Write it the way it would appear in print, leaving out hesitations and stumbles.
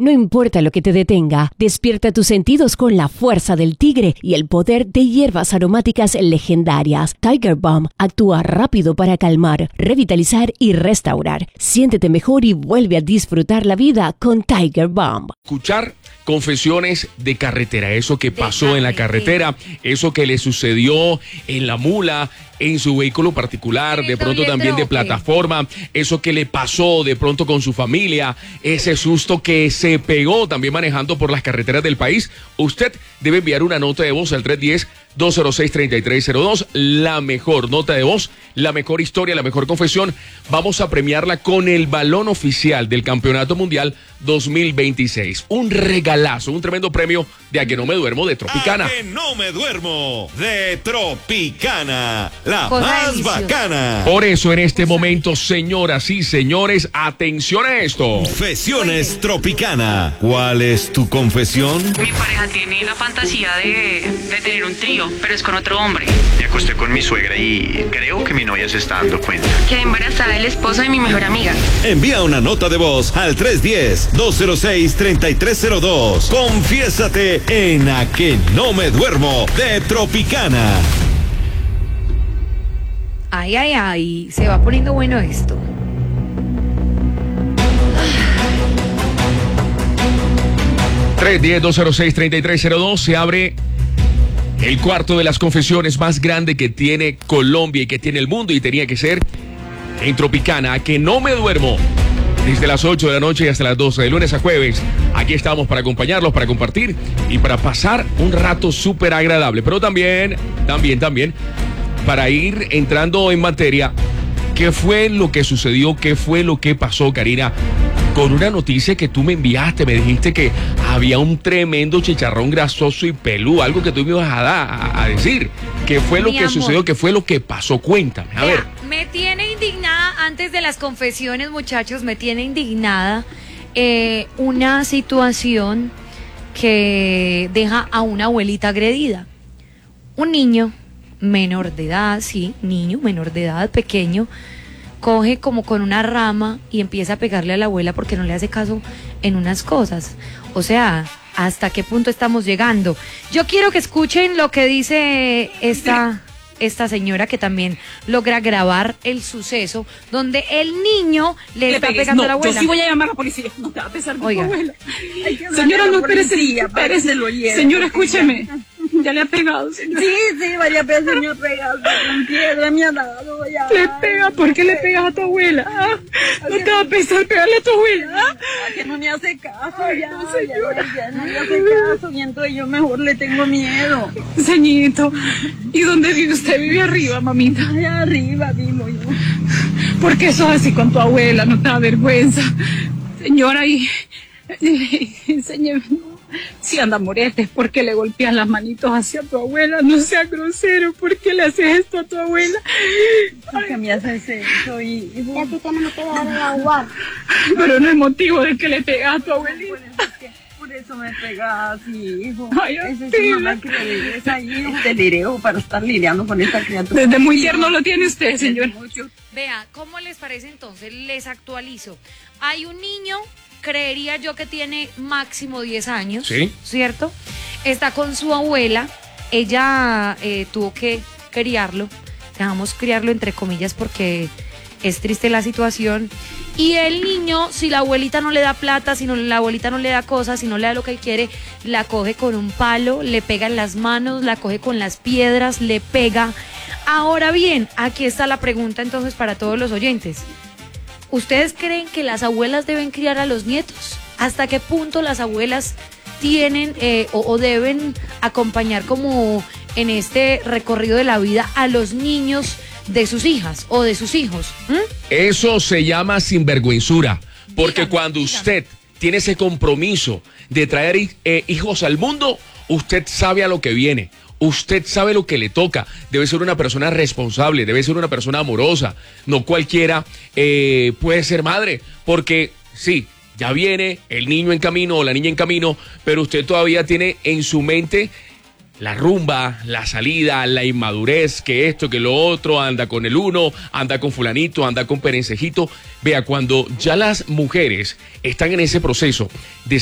No importa lo que te detenga, despierta tus sentidos con la fuerza del tigre y el poder de hierbas aromáticas legendarias. Tiger Balm actúa rápido para calmar, revitalizar y restaurar. Siéntete mejor y vuelve a disfrutar la vida con Tiger Balm. Escuchar confesiones de carretera, eso que pasó en la carretera, eso que le sucedió en la mula, en su vehículo particular, de pronto también de plataforma, eso que le pasó de pronto con su familia, ese susto que se pegó también manejando por las carreteras del país. Usted debe enviar una nota de voz al 310-206-3302, la mejor nota de voz, la mejor historia, la mejor confesión. Vamos a premiarla con el balón oficial del Campeonato Mundial 2026. Un regalazo, un tremendo premio de A Que No Me Duermo de Tropicana. A Que No Me Duermo de Tropicana, la Cosa más deliciosa. bacana. Por eso en este momento, señoras y señores, atención a esto. Confesiones Tropicana. ¿Cuál es tu confesión? Mi pareja tiene la fantasía de tener un trío, pero es con otro hombre. Me acosté con mi suegra y creo que mi novia se está dando cuenta. Quedé embarazada del esposo de mi mejor amiga. Envía una nota de voz al 310-206-3302. Confiésate en A Que No Me Duermo de Tropicana. Ay, ay, ay, se va poniendo bueno esto. Tres 206-3302, se abre el cuarto de las confesiones más grande que tiene Colombia y que tiene el mundo, y tenía que ser en Tropicana. A Que No Me Duermo, desde las 8 de la noche y hasta las 12, de lunes a jueves. Aquí estamos para acompañarlos, para compartir y para pasar un rato súper agradable, pero también, para ir entrando en materia. ¿Qué fue lo que sucedió? ¿Qué fue lo que pasó, Karina? Con una noticia que tú me enviaste, me dijiste que había un tremendo chicharrón grasoso y peludo, algo que tú me ibas a decir. ¿Qué fue lo que sucedió? ¿Qué fue lo que pasó? Cuéntame, a ver. Me tiene indignada, antes de las confesiones, muchachos, me tiene indignada una situación que deja a una abuelita agredida. Un niño menor de edad, sí, niño menor de edad, pequeño, coge como con una rama y empieza a pegarle a la abuela porque no le hace caso en unas cosas. O sea, ¿hasta qué punto estamos llegando? Yo quiero que escuchen lo que dice esta señora, que también logra grabar el suceso donde el niño le está pegando a la abuela. Yo sí voy a llamar a la policía. No te va a pesar de tu Oiga. abuela. Señora, no, espérese. Señora, escúcheme. Ya le ha pegado, señora. Sí, varias veces me ha pegado con piedra, me ha dado ya. Le pega, ¿por qué le pegas a tu abuela? ¿Ah? No te va a pesar pegarle a tu abuela. ¿Ah? Que no me hace caso, Ay, ya, no, señora. ya no me hace caso, y entonces yo mejor le tengo miedo. Señorito, ¿y dónde vive usted? ¿Vive arriba, mamita? Allá arriba vivo yo. ¿Por qué sos así con tu abuela? No te da vergüenza. Señora, y enséñeme. Si anda moretes, ¿por qué le golpeas las manitos hacia tu abuela? No seas grosero, ¿por qué le haces esto a tu abuela? ¿Por qué me haces eso, hijo? Y a ti tenemos que dar el agua. Pero no es motivo de que le pegas a tu abuelita. Por eso me pegas así, hijo. Ay, esa es una malcriadeza, hijo. Delireo para estar lidiando con esta criatura. Desde muy tierno lo tiene usted, señor. Vea, ¿cómo les parece entonces? Les actualizo. Hay un niño, creería yo que tiene máximo 10 años, Sí. ¿cierto? Está con su abuela, ella tuvo que criarlo, dejamos criarlo entre comillas porque es triste la situación, y el niño, si la abuelita no le da plata, si no, la abuelita no le da cosas, si no le da lo que quiere, la coge con un palo, le pega en las manos, la coge con las piedras, le pega. Ahora bien, aquí está la pregunta entonces para todos los oyentes. ¿Ustedes creen que las abuelas deben criar a los nietos? ¿Hasta qué punto las abuelas tienen o deben acompañar como en este recorrido de la vida a los niños de sus hijas o de sus hijos? Eso se llama sinvergüenzura, porque Dígame, cuando usted tiene ese compromiso de traer hijos al mundo, usted sabe a lo que viene. Usted sabe lo que le toca. Debe ser una persona responsable, debe ser una persona amorosa. No cualquiera puede ser madre, porque sí, ya viene el niño en camino o la niña en camino, pero usted todavía tiene en su mente la rumba, la salida, la inmadurez, que esto, que lo otro, anda con el uno, anda con fulanito, anda con perencejito. Vea, cuando ya las mujeres están en ese proceso de